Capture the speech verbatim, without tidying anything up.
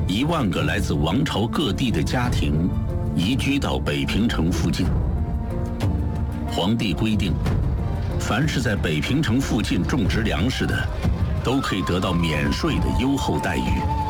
一万个来自王朝各地的家庭移居到北平城附近。皇帝规定，凡是在北平城附近种植粮食的，都可以得到免税的优厚待遇。